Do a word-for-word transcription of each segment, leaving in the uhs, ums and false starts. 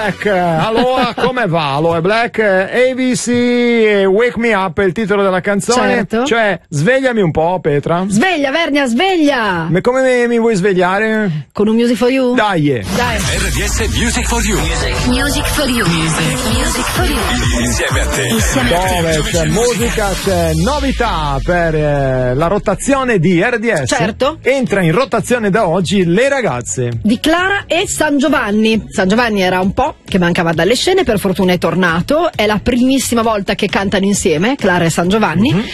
Black, allora come va? Aloe Black, A B C e Wake Me Up è il titolo della canzone. Certo. Cioè, svegliami un po', Petra. Sveglia, Vernia, sveglia! Ma come mi, mi vuoi svegliare? Con un Music for You? Dai! Dai! R D S Music for You. Music, music for You. Music, music for You. Insieme a te. Insieme a te. Dove c'è musica, c'è novità per eh, la rotazione di R D S. Certo. Entra in rotazione da oggi Le Ragazze. Di Clara e San Giovanni. San Giovanni era un po' che mancava dalle scene, per fortuna è tornato. È la primissima volta che cantano insieme, Clara e San Giovanni. Mm-hmm.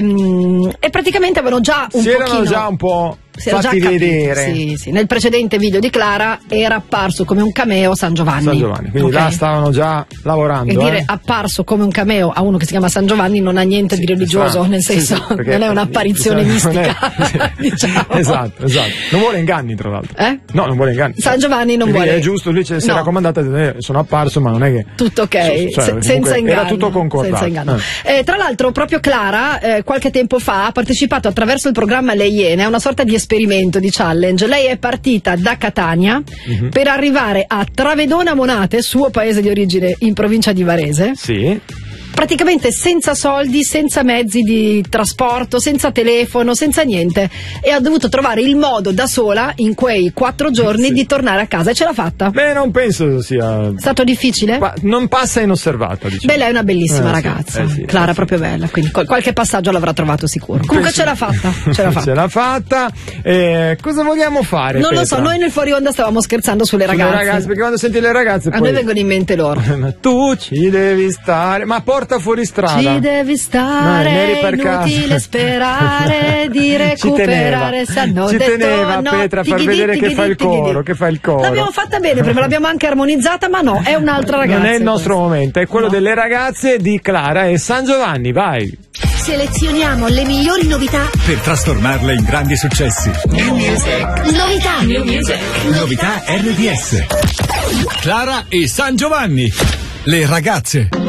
E, e praticamente avevano già un si pochino... erano già un po' si era fatti già capito, vedere. sì, sì. Nel precedente video di Clara era apparso come un cameo San Giovanni. San Giovanni, quindi Okay. là stavano già lavorando. E dire eh. apparso come un cameo a uno che si chiama San Giovanni non ha niente Sì, di religioso, esatto. nel Sì, senso sì, perché- non è un'apparizione non è- mistica. sì. diciamo. Esatto, esatto. Non vuole inganni, tra l'altro. Eh? No, non vuole inganni. San Giovanni non Quindi vuole. È giusto, lui ci si No. è raccomandata, eh, sono apparso, ma non è che. Tutto ok, Cioè, se- comunque senza inganno. Era tutto concordato. Senza inganno. Eh. Eh, tra l'altro, proprio Clara, eh, qualche tempo fa, ha partecipato attraverso il programma Le Iene a una sorta di esperimento, di challenge. Lei è partita da Catania Mhm. per arrivare a Travedona Monate, suo paese di origine in provincia di Varese. Sì. Praticamente senza soldi, senza mezzi di trasporto, senza telefono, senza niente, e ha dovuto trovare il modo da sola in quei quattro giorni Sì. di tornare a casa, e ce l'ha fatta. Beh, non penso sia. È stato difficile? Pa- non passa inosservata, diciamo. Beh, lei è una bellissima Eh, sì, ragazza, eh, sì, Clara, eh, sì. proprio bella, quindi qual- qualche passaggio l'avrà trovato sicuro. Comunque Penso- ce l'ha fatta, ce l'ha fatta. Ce l'ha fatta. Eh, cosa vogliamo fare? Non lo Petra? so, noi nel fuori onda stavamo scherzando sulle Sulle ragazze. ragazze, perché quando senti le ragazze A poi. noi vengono in mente loro. Ma tu ci devi stare, ma porta fuori strada. Ci devi No, stare, eri per inutile caso. sperare di Ci recuperare. teneva, se hanno ci detto teneva no. Petra a far Tighi vedere tighi che fa il tighi tighi. coro, che fa il coro. L'abbiamo fatta bene, prima l'abbiamo anche armonizzata, ma no, è un'altra ragazza. Non è il nostro questa. momento, è quello No. delle ragazze di Clara e San Giovanni, vai. Selezioniamo le migliori novità. Per trasformarle in grandi successi. New music. Novità. New music. Novità R D S. Clara e San Giovanni. Le ragazze.